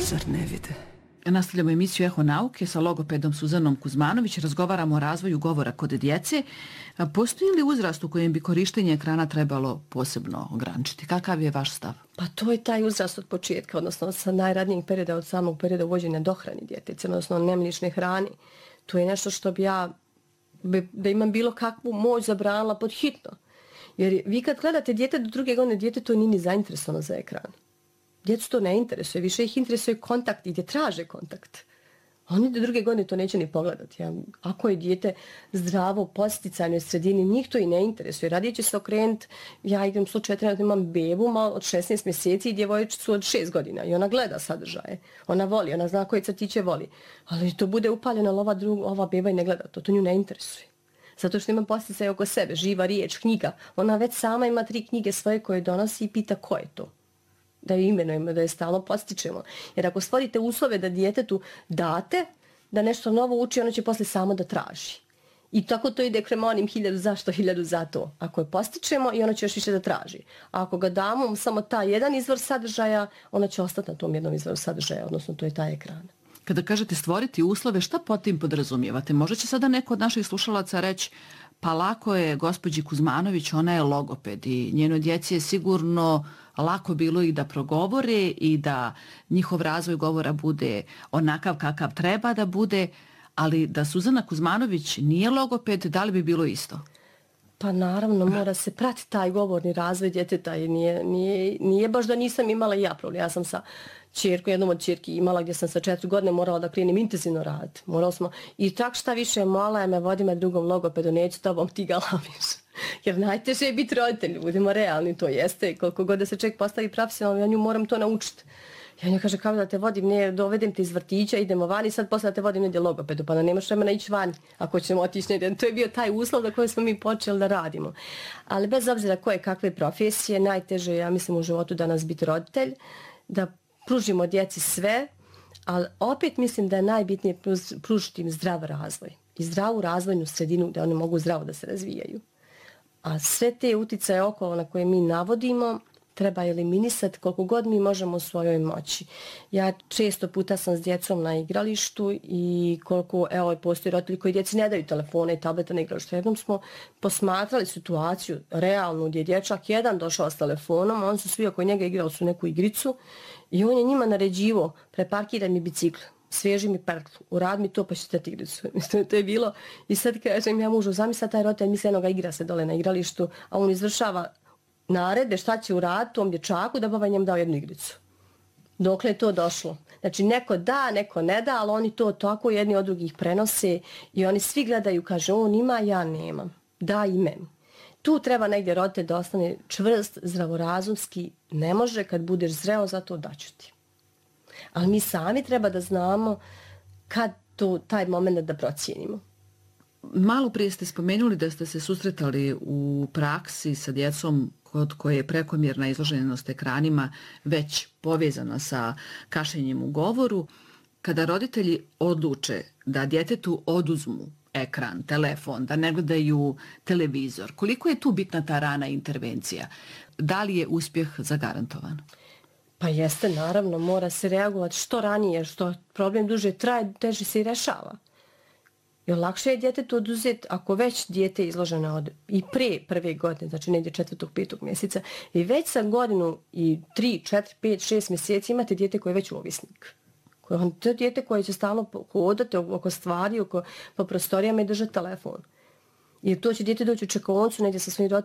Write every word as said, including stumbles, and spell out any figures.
zar ne vide? Nastavljamo emisiju Eho nauke sa logopedom Suzanom Kuzmanović. Razgovaramo o razvoju govora kod djece. Postoji li uzrast u kojem bi korištenje ekrana trebalo posebno ograničiti? Kakav je vaš stav? Pa to je taj uzrast od početka, odnosno sa najradnijeg perioda, od samog perioda uvođenja dohrani djetece, odnosno nemlične hrane. To je nešto što bi ja, da imam bilo kakvu moć, zabranila pod hitno. Jer vi kad gledate dijete do druge godine, dijete to nije ni zainteresovano za ekran. Djecu to ne interesuje, više ih interesuje kontakt i gdje traže kontakt. Oni do druge godine to neće ni pogledati. Ja, ako je dijete zdravo u posticajnoj sredini, njih to i ne interesuje. Radije će se okrenuti, ja igram slučaj, trenutno imam bebu malo od šesnaest mjeseci i djevojčicu od šest godina i ona gleda sadržaje. Ona voli, ona zna koje crtiće voli. Ali to bude upaljeno, ova, druga, ova beba i ne gleda to, to nju ne interesuje. Zato što ima posticaj oko sebe, živa riječ, knjiga. Ona već sama ima tri knjige svoje koje donosi i pita ko je to. Da ju imenujemo, da je stalno postičemo. Jer ako stvorite uslove da djetetu date, da nešto novo uči, ono će posle samo da traži. I tako to ide prema onim hiljadu zašto, hiljadu zato. Ako je postičemo i ono će još više da traži. A ako ga damo samo taj jedan izvor sadržaja, ono će ostati na tom jednom izvoru sadržaja, odnosno to je taj ekran. Kada kažete stvoriti uslove, šta pod tim podrazumijevate? Možda će sada neko od naših slušalaca reći, pa lako je gospođi Kuzmanović, ona je logoped i njeno djeci je sigurno lako bilo i da progovore i da njihov razvoj govora bude onakav kakav treba da bude, ali da Suzana Kuzmanović nije logoped, da li bi bilo isto? Pa naravno, mora se pratiti taj govorni razvoj djeteta i nije, nije, nije baš da nisam imala i ja problem. Ja sam sa čerkom, jednom od čerki imala gdje sam sa četiri godine morala da krenem intenzivno raditi. Morali smo, i tak šta više mola je me, vodi me drugom logopedu, neću tobom, ti galamiš. Jer najteže je biti roditelj, budemo realni, to jeste. Koliko god da se čovjek postavi profesionalno, ja nju moram to naučiti. Ja nju kaže, kao da te vodim, ne, dovedem te iz vrtića, idemo van i sad posle da te vodim negdje logopedu, pa da nemaš vremena ići van ako ćemo otići negdje. To je bio taj uslov na kojem smo mi počeli da radimo. Ali bez obzira koje kakve profesije, najteže je, ja mislim, u životu danas biti roditelj, da pružimo djeci sve, ali opet mislim da je najbitnije pružiti im zdrav razvoj i zdravu razvojnu sredinu da oni mogu zdravo da se razvijaju. A sve te uticaje okolo na koje mi navodimo treba eliminisati koliko god mi možemo u svojoj moći. Ja često puta sam s djecom na igralištu i koliko, evo, postoji roditelji koji djeci ne daju telefone i tableta na igralištu. Jednom smo posmatrali situaciju realnu gdje je dječak jedan došao s telefonom, on su svi oko njega igrali su neku igricu i on je njima naređivo, preparkiraj mi bicikl, sveži mi perklu, urad mi to pa ćete dati igricu. To je bilo i sad kažem ja mužu, zamisla taj roditelj, misle jednoga igra se dole na igralištu, a on izvršava narede šta će uraditi tom dječaku da baba njem dao jednu igricu. Dokle je to došlo? Znači neko da, neko ne da, ali oni to tako jedni od drugih prenose i oni svi gledaju, kaže on ima, ja nemam. Da i meni. Tu treba negdje roditelj da ostane čvrst, zdravorazumski, ne može kad budeš zreo za to daću ti. Ali mi sami treba da znamo kad to, taj moment da procijenimo. Malo prije ste spomenuli da ste se susretali u praksi sa djecom kod koje je prekomjerna izloženost ekranima već povezana sa kašenjem u govoru. Kada roditelji odluče da djetetu oduzmu ekran, telefon, da ne gledaju televizor, koliko je tu bitna ta rana intervencija? Da li je uspjeh zagarantovan? Pa jeste, naravno, mora se reagovati što ranije, što problem duže traje, teže se i rešava. Jer lakše je djetetu oduzeti ako već dijete je izloženo od, i pre prve godine, znači negdje četvrtog, petog mjeseca, i već sa godinu i tri, četiri, pet, šest mjeseci imate dijete koje je već ovisnik. To je dijete koje će stalno hodati oko stvari, oko, po prostorijama i držati telefon. Jer to će dijete doći u čekaonicu negdje sa svojim roditeljima